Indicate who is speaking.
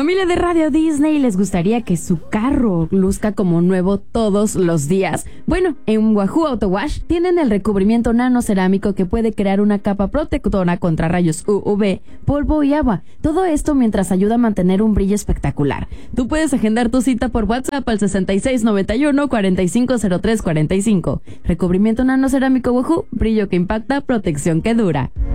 Speaker 1: familia de Radio Disney les gustaría que su carro luzca como nuevo todos los días. Bueno, en Wahoo Auto Wash tienen el recubrimiento nanocerámico que puede crear una capa protectora contra rayos UV, polvo y agua. Todo esto mientras ayuda a mantener un brillo espectacular. Tú puedes agendar tu cita por WhatsApp al 6691-450345. Recubrimiento nanocerámico Wahoo, brillo que impacta, protección que dura.